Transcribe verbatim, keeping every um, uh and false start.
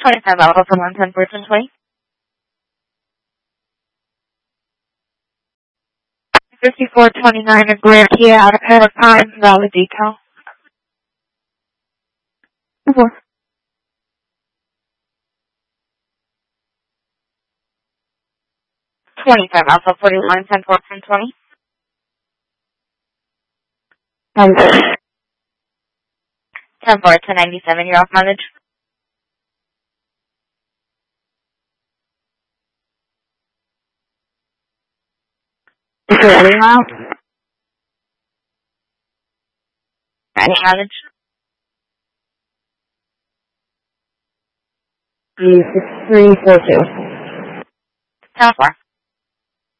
twenty-five Alpha from one ten fourteen twenty. fifty-four twenty-nine, a Grand Kia out of Paratime, valid detail. Four. twenty-five Alpha forty-one ten fourteen twenty. ten four ten ninety-seven, you're off mileage. forty miles. Any mileage? three six three four two. ten four.